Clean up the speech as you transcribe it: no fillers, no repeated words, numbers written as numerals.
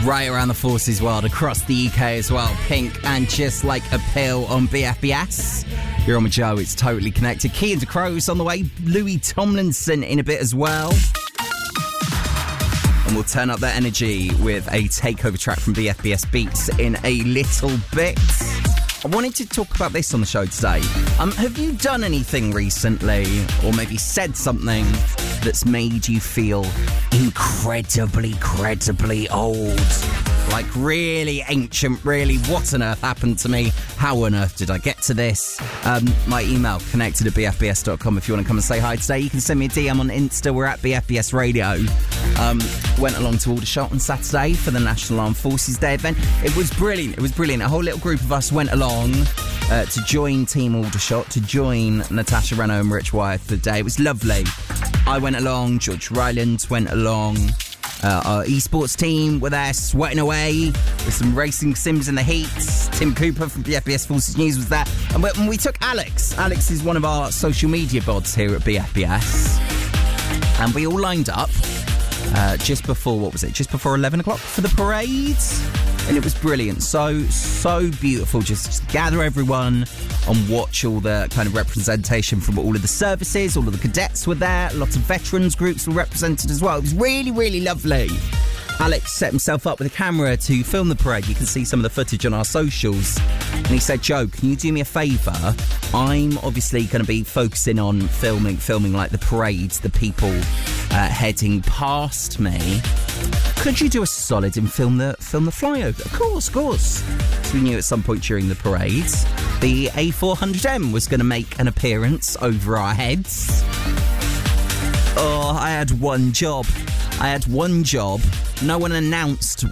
right around the Forces world, across the UK as well. Pink and Just Like a Pill on BFBS. You're on with Joe, it's totally connected. Key and Crows on the way. Louis Tomlinson in a bit as well. And we'll turn up that energy with a takeover track from BFBS Beats in a little bit. I wanted to talk about this on the show today. Have you done anything recently, or maybe said something that's made you feel incredibly old? Like really ancient, really, what on earth happened to me? How on earth did I get to this? My email, connected@bfbs.com. If you want to come and say hi today, you can send me a DM on Insta. We're at BFBS Radio. Went along to Aldershot on Saturday for the National Armed Forces Day event. It was brilliant. A whole little group of us went along to join Team Aldershot, to join Natasha Reno and Rich Wyeth for the day. It was lovely. I went along, George Ryland went along. Our esports team were there sweating away with some racing sims in the heats. Tim Cooper from BFBS Forces News was there. And we took Alex. Alex is one of our social media bods here at BFBS. And we all lined up just before 11 o'clock for the parades. And it was brilliant. So beautiful. Just gather everyone and watch all the kind of representation from all of the services. All of the cadets were there. Lots of veterans groups were represented as well. It was really, really lovely. Alex set himself up with a camera to film the parade. You can see some of the footage on our socials. And he said, Joe, can you do me a favour? I'm obviously going to be focusing on filming like the parades, the people heading past me. Could you do a solid and film the flyover? Of course. So we knew at some point during the parades, the A400M was going to make an appearance over our heads. Oh, I had one job. No one announced